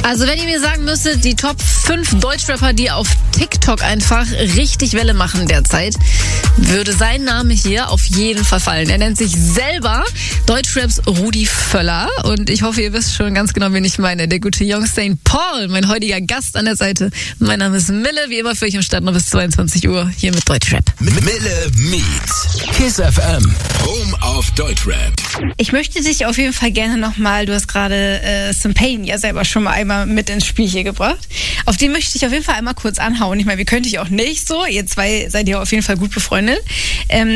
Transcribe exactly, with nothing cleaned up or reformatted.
Also wenn ihr mir sagen müsstet, die Top fünf Deutschrapper, die auf TikTok einfach richtig Welle machen derzeit, würde sein Name hier auf jeden Fall fallen. Er nennt sich selber Deutschraps Rudi Völler und ich hoffe, ihr wisst schon ganz genau, wen ich meine. Der gute Young Saint Paul, mein heutiger Gast an der Seite. Mein Name ist Mille, wie immer für euch im Start noch bis zweiundzwanzig Uhr hier mit Deutschrap. Mille meets Kiss F M, Home of Deutschrap. Ich möchte dich auf jeden Fall gerne nochmal, du hast gerade äh, Sym-Pain ja selber schon mal einmal mit ins Spiel hier gebracht. Auf den möchte ich dich auf jeden Fall einmal kurz anhauen. Ich meine, wir können dich auch nicht so. Ihr zwei seid ja auf jeden Fall gut befreundet. Ähm,